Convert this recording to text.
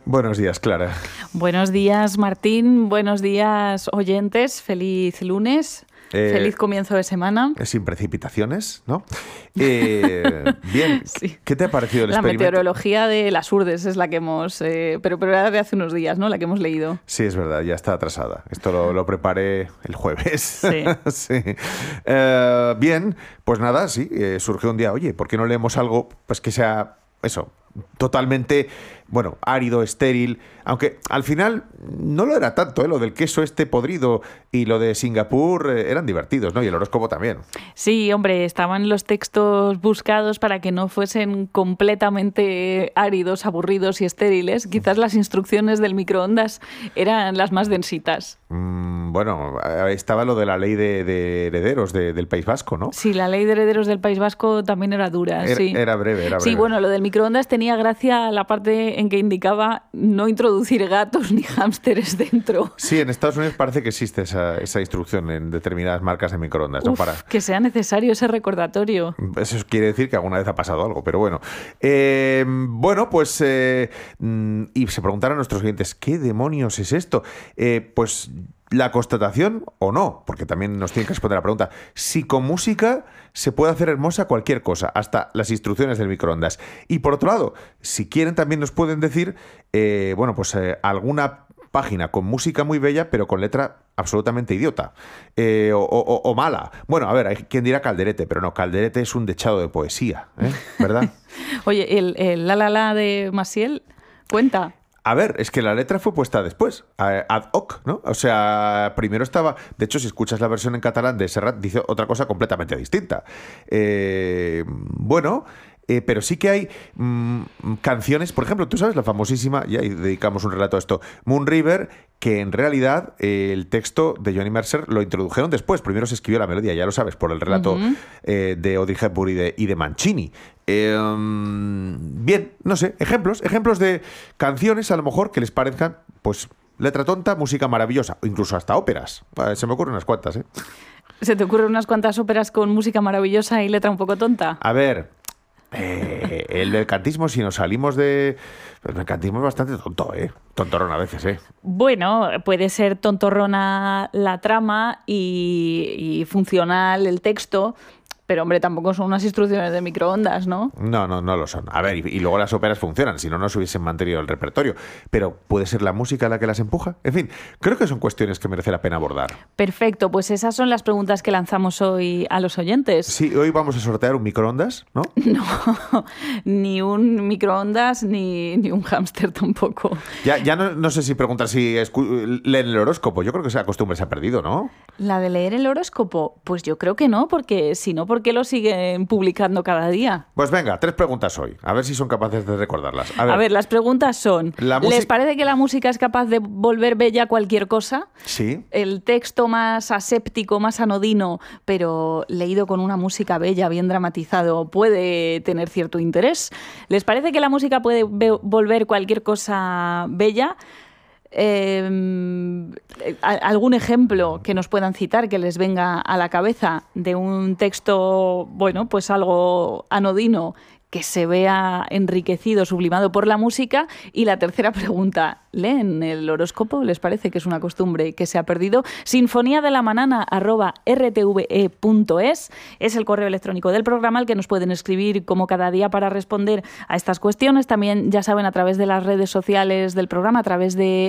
Buenos días, Clara. Buenos días, Martín. Buenos días, oyentes. Feliz lunes. Feliz comienzo de semana. Sin precipitaciones, ¿no? Bien, sí. ¿Qué te ha parecido el experimento? La meteorología de las Urdes es la que hemos... pero era de hace unos días, ¿no? La que hemos leído. Sí, es verdad, ya está atrasada. Esto lo preparé el jueves. Sí. Sí. Bien, pues nada, sí, surgió un día, oye, ¿por qué no leemos algo pues que sea eso, totalmente, bueno, árido, estéril, aunque al final no lo era tanto, lo del queso podrido y lo de Singapur eran divertidos, ¿no? Y el horóscopo también. Sí, hombre, estaban los textos buscados para que no fuesen completamente áridos, aburridos y estériles. Quizás las instrucciones del microondas eran las más densitas. Bueno, estaba lo de la ley de herederos del País Vasco, ¿no? Sí, la ley de herederos del País Vasco también era dura, sí. Era breve. Sí, bueno, lo del microondas tenía gracia la parte en que indicaba no introducir gatos ni hámsteres dentro. Sí, en Estados Unidos parece que existe esa instrucción en determinadas marcas de microondas. Uf, ¿no? que sea necesario ese recordatorio. Eso quiere decir que alguna vez ha pasado algo, pero bueno. Pues y se preguntaron a nuestros oyentes, ¿qué demonios es esto? Pues la constatación o no, porque también nos tienen que responder la pregunta, si con música se puede hacer hermosa cualquier cosa, hasta las instrucciones del microondas. Y por otro lado, si quieren también nos pueden decir, alguna página con música muy bella, pero con letra absolutamente idiota o mala. Bueno, a ver, hay quien dirá calderete, pero no, calderete es un dechado de poesía, ¿verdad? Oye, el la la la de Maciel, cuenta. A ver, es que la letra fue puesta después, ad hoc, ¿no? O sea, primero estaba... De hecho, si escuchas la versión en catalán de Serrat, dice otra cosa completamente distinta. Pero sí que hay canciones, por ejemplo, tú sabes la famosísima, y ahí dedicamos un relato a esto, Moon River, que en realidad el texto de Johnny Mercer lo introdujeron después. Primero se escribió la melodía, ya lo sabes, por el relato de Audrey Hepburn y de Mancini. Bien, no sé, ejemplos de canciones a lo mejor que les parezcan, pues, letra tonta, música maravillosa, o incluso hasta óperas. Se me ocurren unas cuantas, ¿eh? ¿Se te ocurren unas cuantas óperas con música maravillosa y letra un poco tonta? A ver... el mercantismo, si nos salimos de... El mercantismo es bastante tonto, tontorrón a veces, Bueno, puede ser tontorrona la trama y funcional el texto, pero hombre, tampoco son unas instrucciones de microondas, ¿no? No lo son. A ver, y luego las óperas funcionan, si no, no se hubiesen mantenido el repertorio. Pero ¿puede ser la música la que las empuja? En fin, creo que son cuestiones que merece la pena abordar. Perfecto, pues esas son las preguntas que lanzamos hoy a los oyentes. Sí, hoy vamos a sortear un microondas, ¿no? No, ni un microondas ni un hámster tampoco. Ya no sé si preguntar si leen el horóscopo. Yo creo que esa costumbre se ha perdido, ¿no? ¿La de leer el horóscopo? Pues yo creo que no, porque si no, ¿por qué lo siguen publicando cada día? Pues venga, 3 preguntas hoy. A ver si son capaces de recordarlas. A ver, las preguntas son... ¿Les parece que la música es capaz de volver bella cualquier cosa? Sí. El texto más aséptico, más anodino, pero leído con una música bella, bien dramatizado, puede tener cierto interés. ¿Les parece que la música puede volver cualquier cosa bella? ¿Algún ejemplo que nos puedan citar que les venga a la cabeza de un texto, bueno, pues algo anodino que se vea enriquecido, sublimado por la música? Y la tercera pregunta, ¿leen el horóscopo? ¿Les parece que es una costumbre que se ha perdido? sinfoniadelamanana@rtve.es es el correo electrónico del programa al que nos pueden escribir como cada día para responder a estas cuestiones. También, ya saben, a través de las redes sociales del programa, a través de